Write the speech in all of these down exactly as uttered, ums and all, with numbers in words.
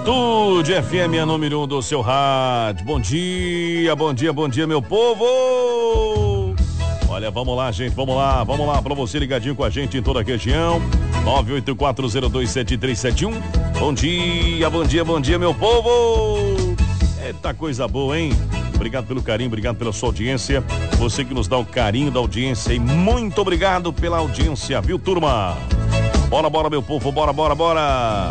Atitude F M, a número um do seu rádio. Bom dia, bom dia, bom dia, meu povo. Olha, vamos lá, gente, vamos lá, vamos lá, pra você ligadinho com a gente em toda a região. nove oito quatro zero dois sete três sete um. Bom dia, bom dia, bom dia, meu povo. Eita coisa boa, hein? Obrigado pelo carinho, obrigado pela sua audiência. Você que nos dá o carinho da audiência e muito obrigado pela audiência, viu, turma? Bora, bora, meu povo, bora, bora, bora.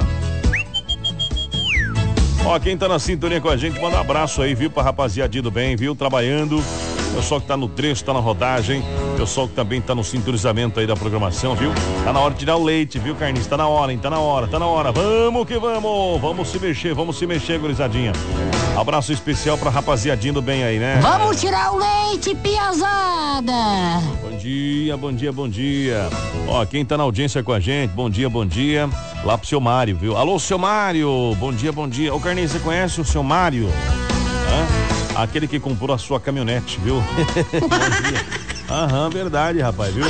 Ó, quem tá na sintonia com a gente, manda um abraço aí, viu, pra rapaziadinha do bem, viu, trabalhando. Pessoal que tá no trecho, tá na rodagem. Pessoal que também tá no sintonizamento aí da programação, viu? Tá na hora de tirar o leite, viu, Carniça? Tá na hora, hein? Tá na hora, tá na hora. Vamos que vamos! Vamos se mexer, vamos se mexer, gurizadinha. Abraço especial pra rapaziadinha do bem aí, né? Vamos tirar o leite, piazada! Bom dia, bom dia, bom dia. Ó, quem tá na audiência com a gente, bom dia, bom dia. Lá pro seu Mário, viu? Alô, seu Mário! Bom dia, bom dia. Ô, Carniça, você conhece o seu Mário? Hã? Aquele que comprou a sua caminhonete, viu? Bom dia. Aham, verdade, rapaz, viu?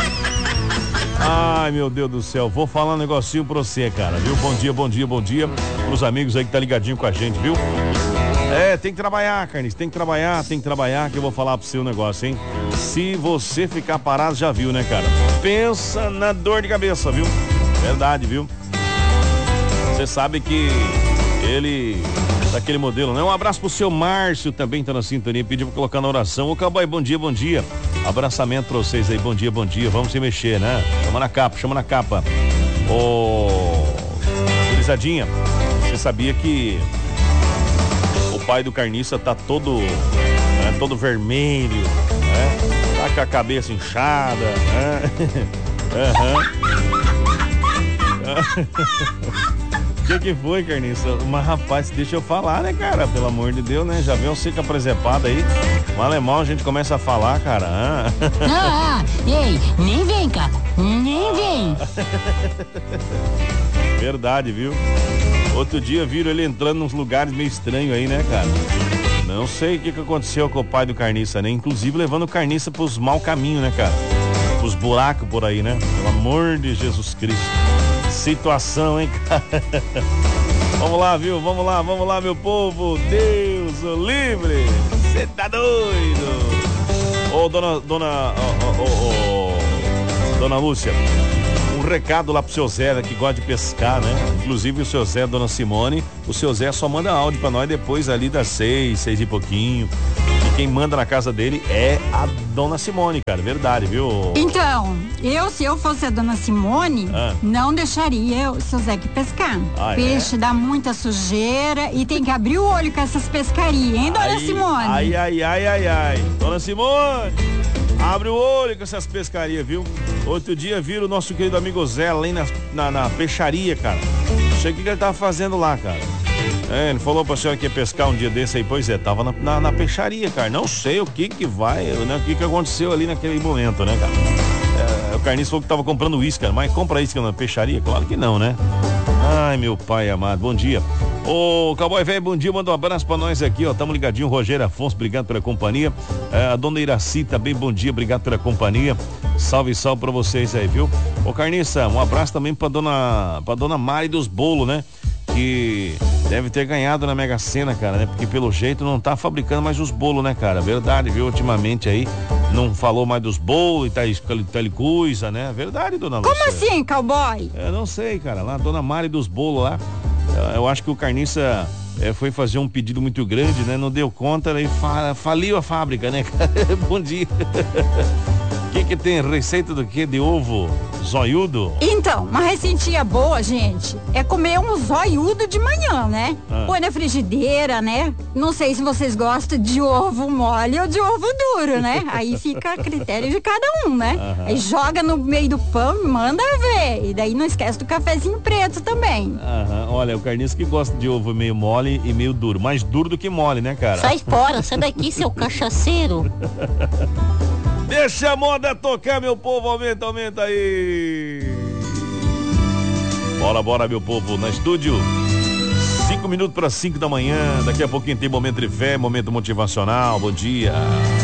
Ai, meu Deus do céu, vou falar um negocinho pra você, cara, viu? Bom dia, bom dia, bom dia pros amigos aí que tá ligadinho com a gente, viu? É, tem que trabalhar, Carniça, tem que trabalhar, tem que trabalhar, que eu vou falar pro seu negócio, hein? Se você ficar parado, já viu, né, cara? Pensa na dor de cabeça, viu? Verdade, viu? Você sabe que ele... daquele modelo, né? Um abraço pro seu Márcio, também tá na sintonia, pediu pra colocar na oração. Ô, cowboy, bom dia, bom dia. Abraçamento pra vocês aí, bom dia, bom dia. Vamos se mexer, né? Chama na capa, chama na capa. Ô, gurizadinha, você sabia que o pai do Carniça tá todo, né, todo vermelho, né? Tá com a cabeça inchada, né? Aham. O que que foi, Carniça? Mas, rapaz, deixa eu falar, né, cara? Pelo amor de Deus, né? Já vem um seca presepada aí. No alemão a gente começa a falar, cara. Ah, ah ei, nem vem, cara. Nem vem. Verdade, viu? Outro dia viram ele entrando nos lugares meio estranhos aí, né, cara? Não sei o que que aconteceu com o pai do Carniça, né? Inclusive levando o Carniça pros mau caminhos, né, cara? Pros buracos por aí, né? Pelo amor de Jesus Cristo. Situação, hein, cara? Vamos lá, viu? Vamos lá, vamos lá, meu povo. Deus o livre. Você tá doido? Ô, dona, dona, ô, ô, ô, dona Lúcia, um recado lá pro seu Zé, que gosta de pescar, né? Inclusive o seu Zé, dona Simone, o seu Zé só manda áudio pra nós depois ali das seis, seis e pouquinho. Quem manda na casa dele é a dona Simone, cara, verdade, viu? Então, eu, se eu fosse a dona Simone, ah. não deixaria o seu Zé que pescar. Ah, Peixe é? Dá muita sujeira e tem que abrir o olho com essas pescarias, hein, dona ai, Simone? Ai, ai, ai, ai, ai. Dona Simone, abre o olho com essas pescarias, viu? Outro dia viram o nosso querido amigo Zé lá na, na, na peixaria, cara. Não sei o que ele tava fazendo lá, cara. É, ele falou pra senhora que ia pescar um dia desse aí, pois é, tava na, na, na peixaria, cara. Não sei o que que vai, né? O que que aconteceu ali naquele momento, né, cara? É, o Carniça falou que tava comprando uísque, cara, mas compra uísque na peixaria? Claro que não, né? Ai, meu pai amado, bom dia. Ô, cowboy velho, bom dia, manda um abraço pra nós aqui, ó, tamo ligadinho, Rogério Afonso, obrigado pela companhia. É, a dona Iraci também, bom dia, obrigado pela companhia. Salve, salve pra vocês aí, viu? Ô, Carniça, um abraço também pra dona, pra dona Mari dos Bolos, né? Que deve ter ganhado na Mega Sena, cara, né? Porque pelo jeito não tá fabricando mais os bolos, né, cara? Verdade, viu? Ultimamente aí não falou mais dos bolos e tal, tal coisa, né? Verdade, dona Lúcia. Como assim, cowboy? Eu não sei, cara. Lá, dona Mari dos bolos lá. Eu acho que o Carniça é, foi fazer um pedido muito grande, né? Não deu conta e fa faliu a fábrica, né, cara? Bom dia. O que que tem? Receita do quê? De ovo zoiudo? Então, uma receitinha boa, gente, é comer um zoiudo de manhã, né? Ah. Põe na frigideira, né? Não sei se vocês gostam de ovo mole ou de ovo duro, né? Aí fica a critério de cada um, né? Aham. Aí joga no meio do pão e manda ver. E daí não esquece do cafezinho preto também. Aham. Olha, o Carniça que gosta de ovo meio mole e meio duro. Mais duro do que mole, né, cara? Sai fora, sai daqui, seu cachaceiro. Deixa a moda tocar, meu povo, aumenta, aumenta aí. Bora, bora, meu povo, na estúdio. Cinco minutos para cinco da manhã. Daqui a pouquinho tem momento de fé, momento motivacional. Bom dia.